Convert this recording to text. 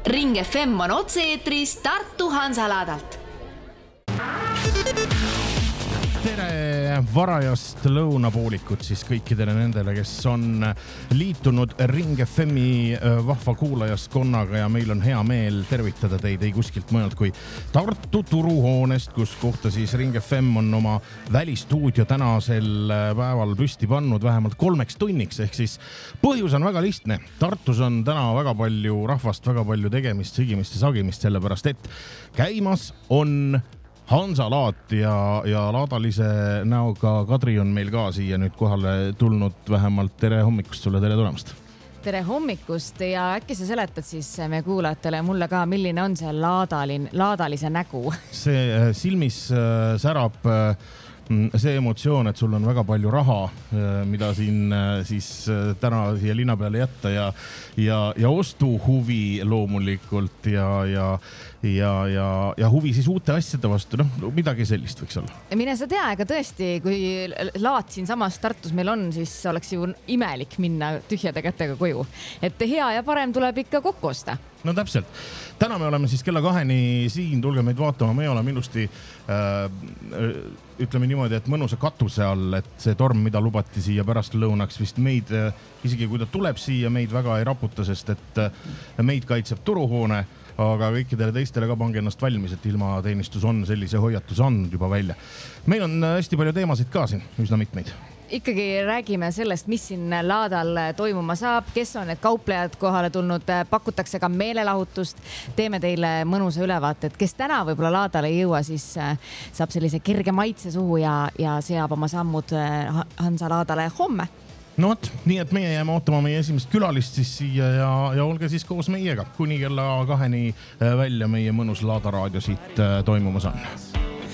Ring FM on otse-eetris Tartu Hansalaadalt. Tere varajast lõunapoolikut siis kõikidele nendele, kes on liitunud Ring FMi vahva kuulajaskonnaga ja meil on hea meel tervitada teid ei kuskilt mõjalt kui Tartu turuhoonest, kus kohta siis Ring FM on oma välistuudio tänasel päeval püsti pannud vähemalt 3 tunniks, ehk siis põhjus on väga lihtne. Tartus on täna väga palju rahvast, väga palju tegemist, sigimist ja sagimist, sellepärast et käimas on Hansalaat ja laadalise näoga Kadri on meil ka siia nüüd kohale tulnud vähemalt. Tere hommikust sulle, tere tulemast. Tere hommikust ja äkki sa seletad siis meie kuulajatele mulle ka, milline on see laadalise nägu? See silmis särab see emotsioon, et sul on väga palju raha, mida siin siis täna siia linna peale jätta ja ostuhuvi loomulikult ja huvi siis uute asjade vastu, midagi sellist võiks olla. Mine sa tea, ega tõesti, kui laat siin samas Tartus meil on, siis oleks ju imelik minna tühjade kätega koju. Et hea ja parem tuleb ikka kokku osta. No täpselt. Täna me oleme siis kella 2 siin, tulge meid vaatama, me oleme ilusti ütleme niimoodi, et mõnusa katuse all, et see torm, mida lubati siia pärast lõunaks, vist meid, isegi kui ta tuleb siia, meid väga ei raputa, sest et meid kaitseb turuhoone, aga kõikidele teistele ka pange ennast valmis, et ilmateenistus on sellise hoiatuse andnud juba välja. Meil on hästi palju teemasid ka siin, üsna mitmeid. Ikkagi räägime sellest, mis siin laadal toimuma saab, kes on need kauplejad kohale tulnud, pakutakse ka meelelahutust, teeme teile mõnusa ülevaate, et kes täna võib-olla laadale ei jõua, siis saab sellise kerge maitse suhu ja seab oma sammud Hansalaadale homme. No võt, nii et meie jääme ootama meie esimest külalist siis siia ja olge siis koos meiega, kuni kella 2 välja meie mõnus laadaraadio siit toimumas on.